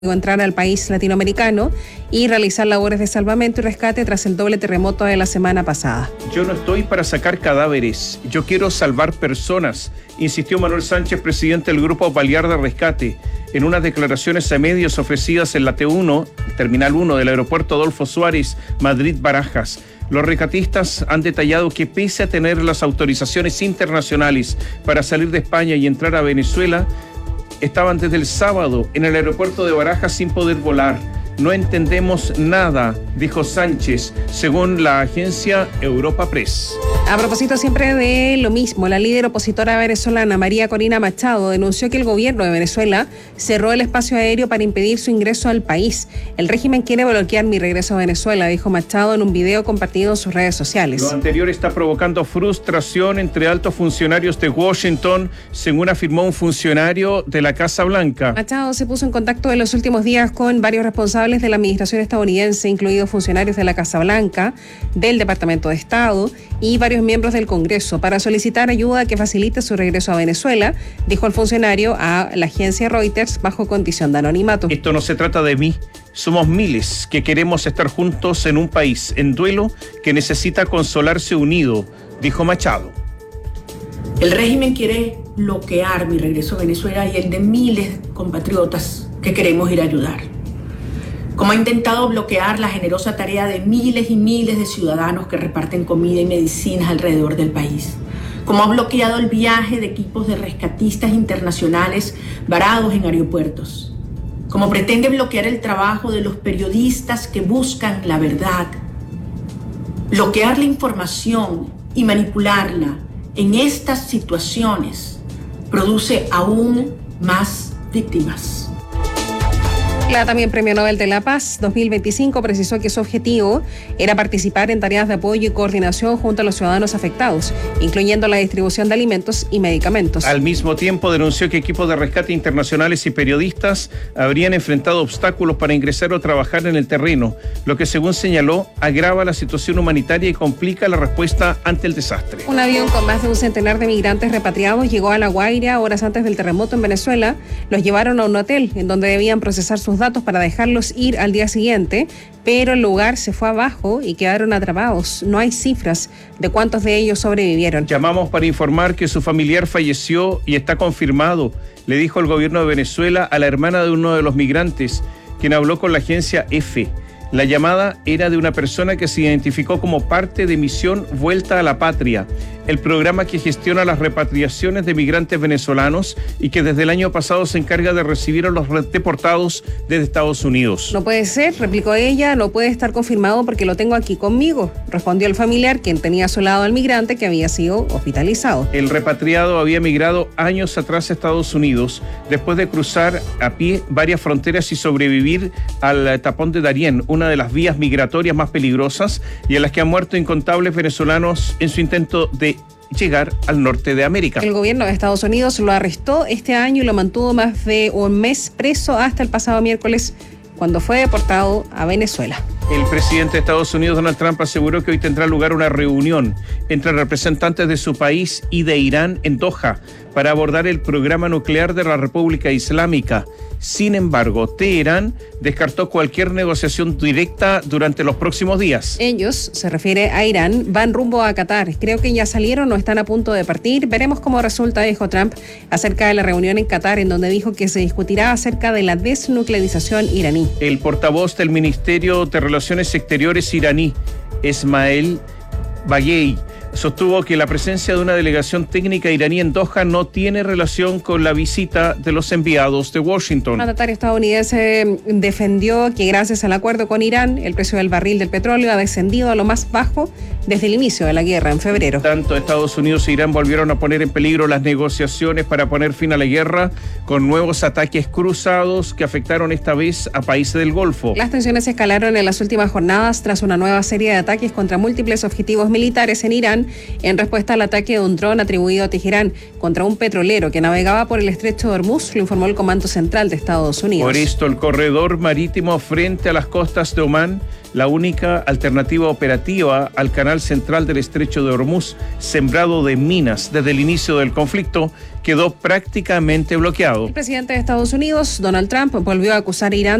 entrar al país latinoamericano y realizar labores de salvamento y rescate tras el doble terremoto de la semana pasada. Yo no estoy para sacar cadáveres, yo quiero salvar personas, insistió Manuel Sánchez, presidente del Grupo Balear de Rescate, en unas declaraciones a medios ofrecidas en la T1, Terminal 1 del aeropuerto Adolfo Suárez, Madrid-Barajas. Los rescatistas han detallado que pese a tener las autorizaciones internacionales para salir de España y entrar a Venezuela, estaban desde el sábado en el aeropuerto de Barajas sin poder volar. No entendemos nada, dijo Sánchez, según la agencia Europa Press. A propósito siempre de lo mismo, la líder opositora venezolana María Corina Machado denunció que el gobierno de Venezuela cerró el espacio aéreo para impedir su ingreso al país. El régimen quiere bloquear mi regreso a Venezuela, dijo Machado en un video compartido en sus redes sociales. Lo anterior está provocando frustración entre altos funcionarios de Washington, según afirmó un funcionario de la Casa Blanca. Machado se puso en contacto en los últimos días con varios responsables de la administración estadounidense, incluidos funcionarios de la Casa Blanca, del Departamento de Estado y varios miembros del Congreso para solicitar ayuda que facilite su regreso a Venezuela, dijo el funcionario a la agencia Reuters bajo condición de anonimato. Esto no se trata de mí, somos miles que queremos estar juntos en un país en duelo que necesita consolarse unido, dijo Machado. El régimen quiere bloquear mi regreso a Venezuela y el de miles de compatriotas que queremos ir a ayudar. Como ha intentado bloquear la generosa tarea de miles y miles de ciudadanos que reparten comida y medicinas alrededor del país. Como ha bloqueado el viaje de equipos de rescatistas internacionales varados en aeropuertos. Como pretende bloquear el trabajo de los periodistas que buscan la verdad. Bloquear la información y manipularla en estas situaciones produce aún más víctimas. La también Premio Nobel de la Paz 2025 precisó que su objetivo era participar en tareas de apoyo y coordinación junto a los ciudadanos afectados, incluyendo la distribución de alimentos y medicamentos. Al mismo tiempo denunció que equipos de rescate internacionales y periodistas habrían enfrentado obstáculos para ingresar o trabajar en el terreno, lo que según señaló agrava la situación humanitaria y complica la respuesta ante el desastre. Un avión con más de un centenar de migrantes repatriados llegó a La Guaira horas antes del terremoto en Venezuela. Los llevaron a un hotel en donde debían procesar sus datos para dejarlos ir al día siguiente, pero el lugar se fue abajo y quedaron atrapados. No hay cifras de cuántos de ellos sobrevivieron. Llamamos para informar que su familiar falleció y está confirmado, le dijo el gobierno de Venezuela a la hermana de uno de los migrantes, quien habló con la agencia EFE. La llamada era de una persona que se identificó como parte de Misión Vuelta a la Patria, el programa que gestiona las repatriaciones de migrantes venezolanos y que desde el año pasado se encarga de recibir a los deportados desde Estados Unidos. No puede ser, replicó ella, no puede estar confirmado porque lo tengo aquí conmigo, respondió el familiar, quien tenía a su lado al migrante que había sido hospitalizado. El repatriado había migrado años atrás a Estados Unidos después de cruzar a pie varias fronteras y sobrevivir al tapón de Darién, una de las vías migratorias más peligrosas y en las que han muerto incontables venezolanos en su intento de llegar al norte de América. El gobierno de Estados Unidos lo arrestó este año y lo mantuvo más de un mes preso hasta el pasado miércoles, cuando fue deportado a Venezuela. El presidente de Estados Unidos, Donald Trump, aseguró que hoy tendrá lugar una reunión entre representantes de su país y de Irán en Doha para abordar el programa nuclear de la República Islámica. Sin embargo, Teherán descartó cualquier negociación directa durante los próximos días. Ellos, se refiere a Irán, van rumbo a Qatar. Creo que ya salieron o están a punto de partir. Veremos cómo resulta, dijo Trump, acerca de la reunión en Qatar, en donde dijo que se discutirá acerca de la desnuclearización iraní. El portavoz del Ministerio de Relaciones Exteriores iraní, Esmail Baghei, sostuvo que la presencia de una delegación técnica iraní en Doha no tiene relación con la visita de los enviados de Washington. El mandatario estadounidense defendió que gracias al acuerdo con Irán, el precio del barril del petróleo ha descendido a lo más bajo desde el inicio de la guerra en febrero. Tanto Estados Unidos e Irán volvieron a poner en peligro las negociaciones para poner fin a la guerra con nuevos ataques cruzados que afectaron esta vez a países del Golfo. Las tensiones escalaron en las últimas jornadas tras una nueva serie de ataques contra múltiples objetivos militares en Irán Irán en respuesta al ataque de un dron atribuido a Teherán contra un petrolero que navegaba por el estrecho de Hormuz, lo informó el Comando Central de Estados Unidos. Por esto, el corredor marítimo frente a las costas de Omán, la única alternativa operativa al canal central del estrecho de Hormuz, sembrado de minas desde el inicio del conflicto, quedó prácticamente bloqueado. El presidente de Estados Unidos, Donald Trump, volvió a acusar a Irán